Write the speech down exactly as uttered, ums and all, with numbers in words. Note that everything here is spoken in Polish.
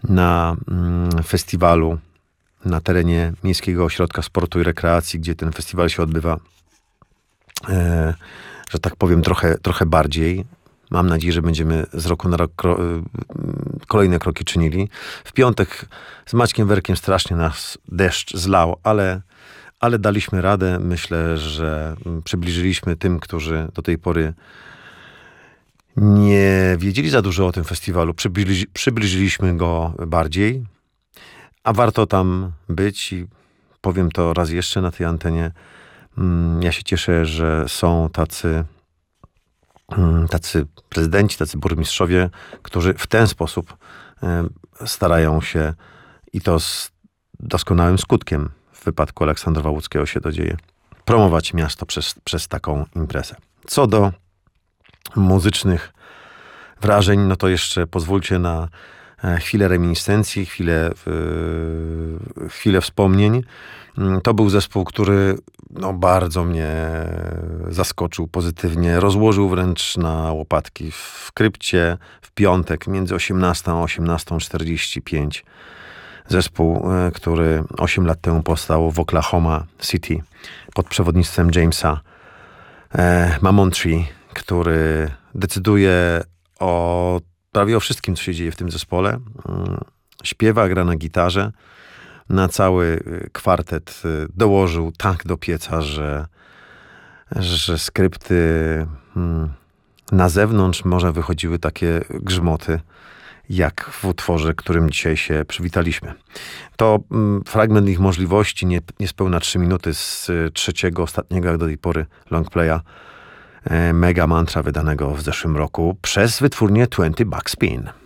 na mm, festiwalu na terenie Miejskiego Ośrodka Sportu i Rekreacji, gdzie ten festiwal się odbywa, e, że tak powiem, trochę, trochę bardziej. Mam nadzieję, że będziemy z roku na rok kro, kolejne kroki czynili. W piątek z Maćkiem Werkiem strasznie nas deszcz zlał, ale, ale daliśmy radę. Myślę, że przybliżyliśmy tym, którzy do tej pory nie wiedzieli za dużo o tym festiwalu. Przybliży, przybliżyliśmy go bardziej, a warto tam być i powiem to raz jeszcze na tej antenie. Ja się cieszę, że są tacy tacy prezydenci, tacy burmistrzowie, którzy w ten sposób starają się i to z doskonałym skutkiem w wypadku Aleksandrowa Łódzkiego się to dzieje, promować miasto przez, przez taką imprezę. Co do muzycznych wrażeń, no to jeszcze pozwólcie na chwilę reminiscencji, chwilę, chwilę wspomnień. To był zespół, który no, bardzo mnie zaskoczył pozytywnie. Rozłożył wręcz na łopatki w krypcie w piątek między osiemnastą a osiemnastą czterdzieści pięć. Zespół, który osiem lat temu powstał w Oklahoma City pod przewodnictwem Jamesa Mamontree, który decyduje o prawie o wszystkim, co się dzieje w tym zespole. Śpiewa, gra na gitarze. Na cały kwartet dołożył tak do pieca, że, że skrypty na zewnątrz może wychodziły takie grzmoty, jak w utworze, którym dzisiaj się przywitaliśmy. To fragment ich możliwości, nie, niespełna trzy minuty z trzeciego, ostatniego jak do tej pory longplaya Mega Mantra, wydanego w zeszłym roku przez wytwórnię dwadzieścia Buck Spin.